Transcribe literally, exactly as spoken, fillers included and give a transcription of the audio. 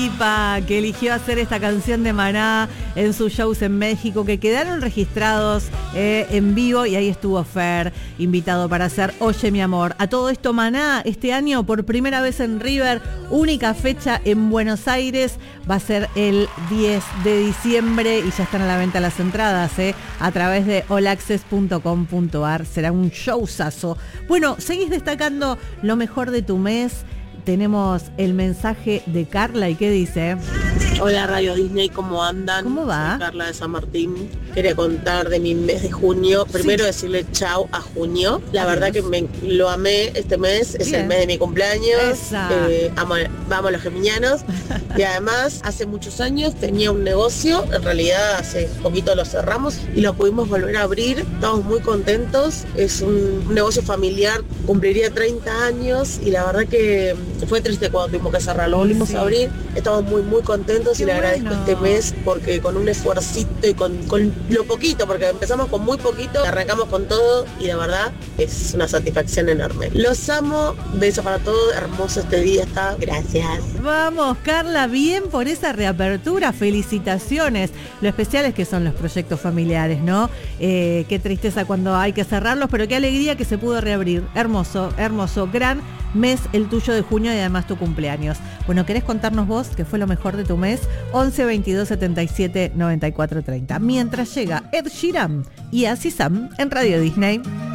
Lipa, que eligió hacer esta canción de Maná en sus shows en México, que quedaron registrados eh, en vivo, y ahí estuvo Fer, invitado para hacer Oye mi amor. A todo esto, Maná, este año por primera vez en River, única fecha en Buenos Aires, va a ser el diez de diciembre y ya están a la venta las entradas eh, a través de all access punto com punto a r. Será un showzazo. Bueno, seguís destacando lo mejor de tu mes. Tenemos el mensaje de Carla, ¿y qué dice? Hola Radio Disney, ¿cómo andan? ¿Cómo va? Soy Carla de San Martín. Quería contar de mi mes de junio. Primero sí. decirle chau a junio. La Adiós. verdad que me, lo amé este mes. Es Bien. el mes de mi cumpleaños. Eh, amo, vamos los geminianos. Y además, hace muchos años tenía un negocio. En realidad, hace poquito lo cerramos y lo pudimos volver a abrir. Estamos muy contentos. Es un, un negocio familiar. Cumpliría treinta años y la verdad que fue triste cuando tuvimos que cerrar. Lo volvimos sí. a abrir. Estamos muy, muy contentos. Qué y le agradezco bueno. este mes porque con un esfuercito y con, con lo poquito, porque empezamos con muy poquito, arrancamos con todo y la verdad es una satisfacción enorme. Los amo, besos para todos, hermoso este día está, gracias. Vamos Carla, bien por esa reapertura, felicitaciones. Lo especial es que son los proyectos familiares, ¿no? Eh, qué tristeza cuando hay que cerrarlos, pero qué alegría que se pudo reabrir. Hermoso, hermoso, gran mes el tuyo de junio y además tu cumpleaños. Bueno, ¿querés contarnos vos qué fue lo mejor de tu mes? once veintidós setenta y siete noventa y cuatro treinta. Mientras llega Ed Sheeran y Así Sam en Radio Disney.